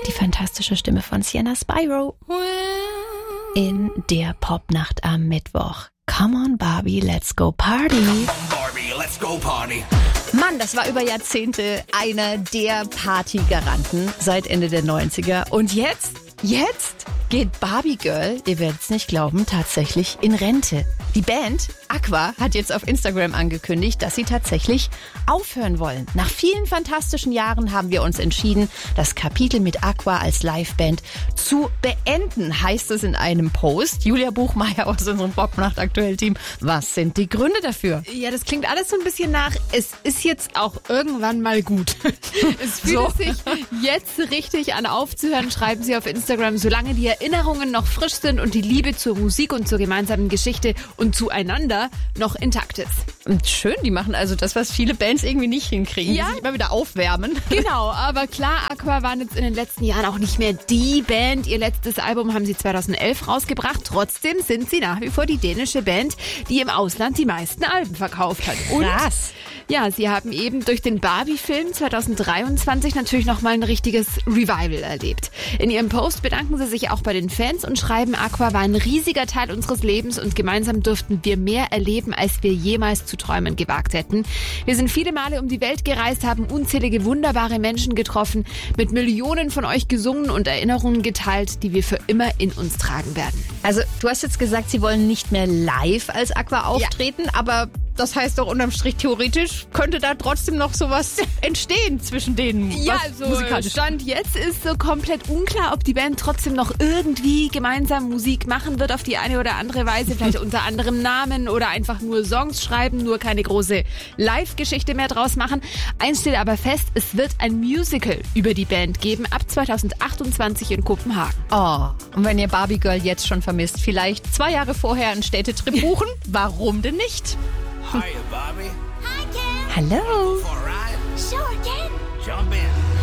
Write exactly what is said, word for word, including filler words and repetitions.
die fantastische Stimme von Sienna Spyro in der Popnacht am Mittwoch. Come on Barbie, let's go party. Come on, Barbie, let's go party. Mann, das war über Jahrzehnte einer der Partygaranten seit Ende der neunziger. Und jetzt, jetzt geht Barbie Girl, ihr werdet es nicht glauben, tatsächlich in Rente. Die Band Aqua hat jetzt auf Instagram angekündigt, dass sie tatsächlich aufhören wollen. Nach vielen fantastischen Jahren haben wir uns entschieden, das Kapitel mit Aqua als Liveband zu beenden, heißt es in einem Post. Julia Buchmeier aus unserem Popnacht-Aktuell-Team, was sind die Gründe dafür? Ja, das klingt alles so ein bisschen nach, es ist jetzt auch irgendwann mal gut. Es fühlt So. sich jetzt richtig an aufzuhören, schreiben sie auf Instagram, solange die Erinnerungen noch frisch sind und die Liebe zur Musik und zur gemeinsamen Geschichte und zueinander noch intakt ist. Und schön, die machen also das, was viele Bands irgendwie nicht hinkriegen, Ja. die sich immer wieder aufwärmen. Genau, aber klar, Aqua waren jetzt in den letzten Jahren auch nicht mehr die Band. Ihr letztes Album haben sie zweitausendelf rausgebracht. Trotzdem sind sie nach wie vor die dänische Band, die im Ausland die meisten Alben verkauft hat. Und Krass. ja, sie haben eben durch den Barbie-Film zweitausenddreiundzwanzig natürlich nochmal ein richtiges Revival erlebt. In ihrem Post bedanken sie sich auch bei den Fans und schreiben, Aqua war ein riesiger Teil unseres Lebens und gemeinsam durften wir mehr erleben, als wir jemals zu träumen gewagt hätten. Wir sind viele Male um die Welt gereist, haben unzählige wunderbare Menschen getroffen, mit Millionen von euch gesungen und Erinnerungen geteilt, die wir für immer in uns tragen werden. Also du hast jetzt gesagt, sie wollen nicht mehr live als Aqua auftreten, aber das heißt doch unterm Strich theoretisch könnte da trotzdem noch sowas entstehen zwischen denen. Ja, was also musikalisch. Stand jetzt ist so komplett unklar, ob die Band trotzdem noch irgendwie gemeinsam Musik machen wird auf die eine oder andere Weise, vielleicht unter anderem Namen oder einfach nur Songs schreiben, nur keine große Live-Geschichte mehr draus machen. Eins steht aber fest, es wird ein Musical über die Band geben ab zweitausendachtundzwanzig in Kopenhagen. Oh, und wenn ihr Barbie Girl jetzt schon vermisst, vielleicht zwei Jahre vorher einen Städtetrip buchen? Warum denn nicht? Hiya, Barbie. Hi, Ken. Hallo. For a ride? Sure, Ken. Jump in.